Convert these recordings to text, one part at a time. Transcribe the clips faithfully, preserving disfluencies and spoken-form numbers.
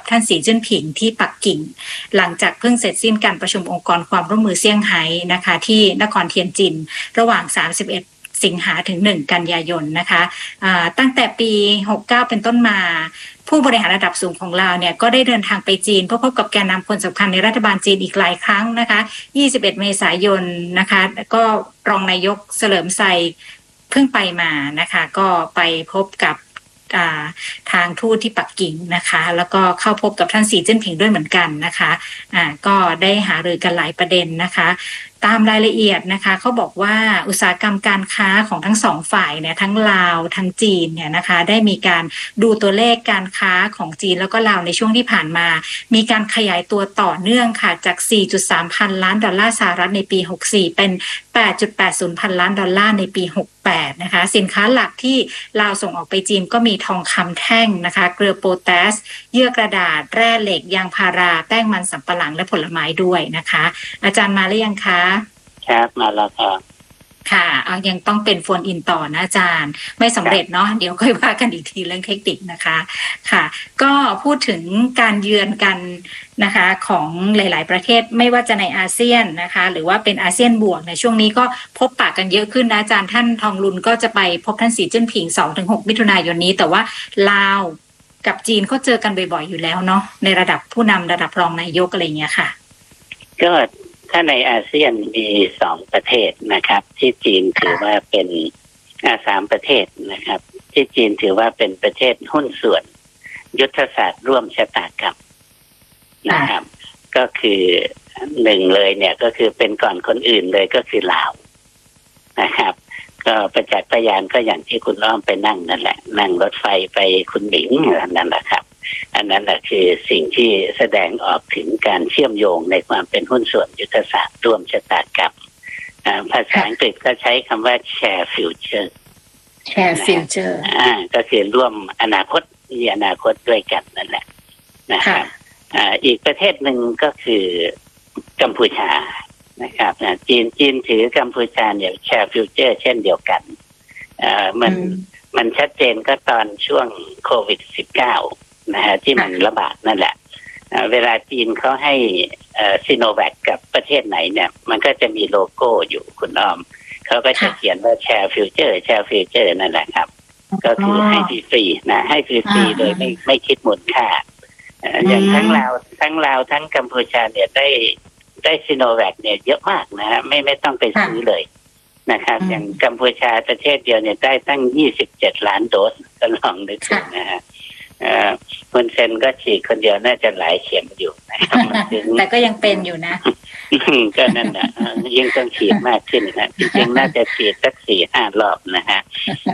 กับท่านสีจิ้นผิงที่ปักกิ่งหลังจากเพิ่งเสร็จสิ้นการประชุมองค์กรความร่วมมือเซี่ยงไฮ้นะคะที่นครเทียนจินระหว่างสามสิบเอ็ดสิงหาถึงหนึ่งกันยายนนะคะตั้งแต่ปีหกสิบเก้าเป็นต้นมาผู้บริหารระดับสูงของลาวเนี่ยก็ได้เดินทางไปจีนเพื่อพบกับแกนนำคนสำคัญในรัฐบาลจีนอีกหลายครั้งนะคะยี่สิบเอ็ดเมษายนนะคะก็รองนายกเฉลิมไซเพิ่งไปมานะคะก็ไปพบกับทางทูตที่ปักกิ่งนะคะแล้วก็เข้าพบกับท่านสีจิ้นผิงด้วยเหมือนกันนะคะอ่าก็ได้หารือกันหลายประเด็นนะคะตามรายละเอียดนะคะเขาบอกว่าอุตสาหกรรมการค้าของทั้งสองฝ่ายเนี่ยทั้งลาวทั้งจีนเนี่ยนะคะได้มีการดูตัวเลขการค้าของจีนแล้วก็ลาวในช่วงที่ผ่านมามีการขยายตัวต่อเนื่องค่ะจาก สี่จุดสาม พันล้านดอลลาร์สหรัฐในปีหกสิบสี่เป็น แปดจุดแปดศูนย์ พันล้านดอลลาร์ในปีหกสิบแปดนะคะสินค้าหลักที่ลาวส่งออกไปจีนก็มีทองคำแท่งนะคะเกลือโพแทสเยื่อกระดาษแร่เหล็กยางพาราแป้งมันสำปะหลังและผลไม้ด้วยนะคะอาจารย์มาหรือยังคะครับมาแล้วครับค่ะเอายังต้องเป็นโฟนอินต่อนะอาจารย์ไม่สำเร็จเนาะเดี๋ยวค่อยว่ากันอีกทีเรื่องเทคนิคนะคะค่ะก็พูดถึงการเยือนกันนะคะของหลายๆประเทศไม่ว่าจะในอาเซียนนะคะหรือว่าเป็นอาเซียนบวกในช่วงนี้ก็พบปะกันเยอะขึ้นนะอาจารย์ท่านทองลุนก็จะไปพบท่านสีจิ้นผิง สองถึงหก มิถุนายนนี้แต่ว่าลาวกับจีนเขาเจอกันบ่อยๆอยู่แล้วเนาะในระดับผู้นำระดับรองนายกอะไรเงี้ยค่ะก็ถ้าในอาเซียนมีสองประเทศนะครับที่จีนถือว่าเป็นอาสามประเทศนะครับที่จีนถือว่าเป็นประเทศหุ้นส่วนยุทธศาสตร์ร่วมชะตากรรมนะครับก็คือหนึ่งเลยเนี่ยก็คือเป็นก่อนคนอื่นเลยก็คือลาวนะครับก็ประจักษ์พยานก็อย่างที่คุณอ้อมไปนั่งนั่นแหละนั่งรถไฟไปคุณหมิงนั่นแหละครับอันนั้นแหละคือสิ่งที่แสดงออกถึงการเชื่อมโยงในความเป็นหุ้นส่วนยุทธศาสตร์ร่วมชะตากรรมภาษาอังกฤษก็ใช้คำว่า share future share future อ่าก็คือร่วมอนาคตมีอนาคตด้วยกันนั่นแหละนะครับอ่าอีกประเทศหนึ่งก็คือกัมพูชานะครับจีนจีนถือกัมพูชาเนี่ย share future เช่นเดียวกันอ่ามันมันชัดเจนก็ตอนช่วงโควิด สิบเก้านะฮะที่มันระบาดนั่นแหละเวลาจีนเขาให้ซิโนแวคกับประเทศไหนเนี่ยมันก็จะมีโลโก้อยู่คุณอ้อมเขาก็จะเขียนว่าแชร์ฟิวเจอร์แชร์ฟิวเจอร์นั่นแหละครับก็คือให้ฟรีๆนะให้ฟรีๆโดยไม่ไม่คิดมูลค่าอย่างทั้งลาวทั้งลาวทั้งกัมพูชาเนี่ยได้ได้ซิโนแวคเนี่ยเยอะมากนะฮะไม่ไม่ต้องไปซื้อเลยนะครับอย่างกัมพูชาประเทศเดียวเนี่ยได้ตั้งยี่สิบเจ็ดล้านโดสก็ลองนึกดูนะฮะคุณเซนก็ฉีดคนเดียวน่าจะหลายเข็มอยู่นะครับแต่ก็ยังเป็นอยู่นะก็นั่นแหละยิ่งต้องฉีดมากขึ้นนะจริงๆน่าจะฉีดสักสี่ห้ารอบนะฮะ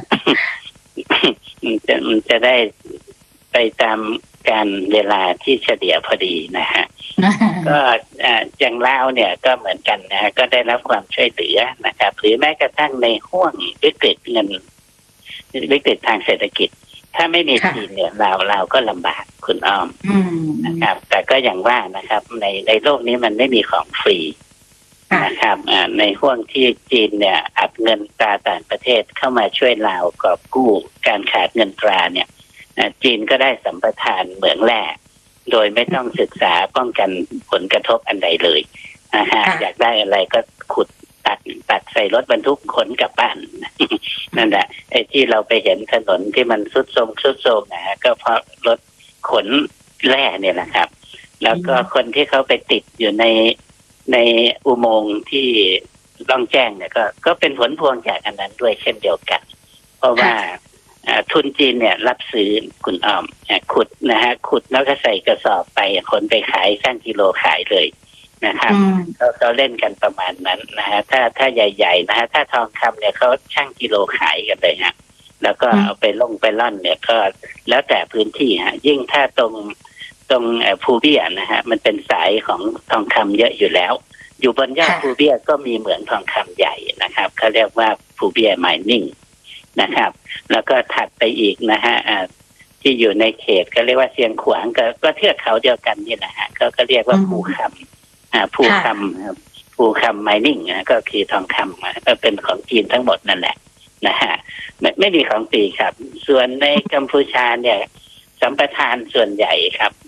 จะมันจะได้ไปตามการเวลาที่เฉลี่ยพอดีนะฮะก็อย่างลาวเนี่ยก็เหมือนกันนะฮะก็ได้รับความช่วยเหลือนะครับหรือแม้กระทั่งในห่วงวิกฤตเงินวิกฤตทางเศรษฐกิจถ้าไม่มีจีนเนี่ยเราเราก็ลำบากคุณอ้อมนะครับแต่ก็อย่างว่านะครับในในโลกนี้มันไม่มีของฟรีนะครับในห่วงที่จีนเนี่ยอัดเงินตราต่างประเทศเข้ามาช่วยลาวกอบกู้การขาดเงินตราเนี่ยจีนก็ได้สัมปทานเหมืองแร่โดยไม่ต้องศึกษาป้องกันผลกระทบอันใดเลยนะฮะอยากได้อะไรก็ขุดตัดตัดใส่รถบรรทุกขนกลับบ้านนั่นแหละไอ้ที่เราไปเห็นถนนที่มันซุดโทรมซุดโทรมนะฮะก็เพราะรถขนแร่เนี่ยแหละครับแล้วก็คนที่เขาไปติดอยู่ในในอุโมงค์ที่ล่องแจ้งเนี่ยก็ก็เป็นผลพวงจากอันนั้นด้วยเช่นเดียวกันเพราะว่าทุนจีนเนี่ยรับซื้อคุณอ้อมขุดนะฮะขุดแล้วก็ใส่กระสอบไปขนไปขายสร้างกิโลขายเลยนะครับเขาเขาเล่นกันประมาณนั้นนะฮะถ้าถ้าใหญ่ๆนะฮะถ้าทองคำเนี่ยเขาช่างกิโลขายกันเลยฮะแล้วก็เอาไปลงไปล่อนเนี่ยก็แล้วแต่พื้นที่ฮะยิ่งถ้าตรงตรงภูเบี้ยนะฮะมันเป็นสายของทองคำเยอะอยู่แล้วอยู่บนยอดภูเบี้ยก็มีเหมืองทองคำใหญ่นะครับเขาเรียกว่าภูเบี้ยไมนิ่งนะครับแล้วก็ถัดไปอีกนะฮะที่อยู่ในเขตก็เรียกว่าเชียงขวางก็ก็เทือกเขาเดียวกันนี่แหละฮะก็ก็เรียกว่าภูคำอ่าภูคำภูคำไมนิ่งก็คือทองคำก็เป็นของจีนทั้งหมดนั่นแหละนะฮะไม่ไม่มีของฟรีครับส่วนในกัมพูชาเนี่ยสัมปทานส่วนใหญ่ครับ